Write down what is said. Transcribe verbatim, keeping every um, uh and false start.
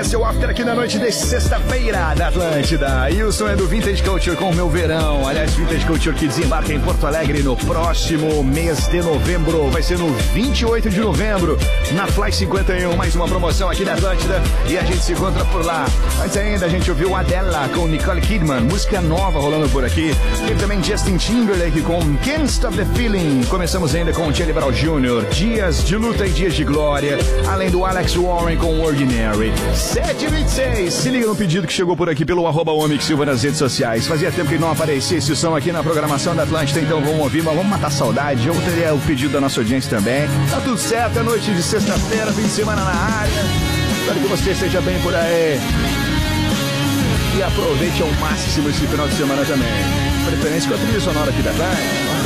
esse é o After aqui na noite de sexta-feira da Atlântida. E o som é do Vintage Culture com o meu verão. Aliás, Vintage Culture que desembarca em Porto Alegre no próximo mês de novembro. Vai ser no vinte e oito de novembro, na Fly cinquenta e um. Mais uma promoção aqui da Atlântida e a gente se encontra por lá. Antes ainda, a gente ouviu Adele com Nicole Kidman, música nova rolando por aqui. Teve também Justin Timberlake com Can't Stop the Feeling. Começamos ainda com Charlie Brown Júnior, Dias de Luta e Dias de Glória. Além do Alex Warren com Ordinary. sete e vinte e seis. Se liga no pedido que chegou por aqui pelo arroba Omix Silva nas redes sociais. Fazia tempo que não aparecia esse som aqui na programação da Atlântida, então vamos ouvir, mas vamos matar saudade. Eu teria o pedido da nossa audiência também. Tá tudo certo, é noite de sexta-feira, fim de semana na área. Espero que você esteja bem por aí. E aproveite ao máximo esse final de semana também. Preferência com a trilha sonora aqui da Atlântida.